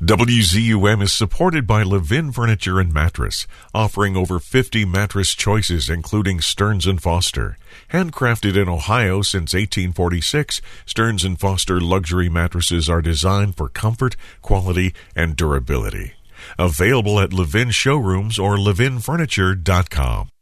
WZUM is supported by Levin Furniture and Mattress, offering over 50 mattress choices including Stearns & Foster. Handcrafted in Ohio since 1846, Stearns & Foster luxury mattresses are designed for comfort, quality, and durability. Available at Levin showrooms or levinfurniture.com.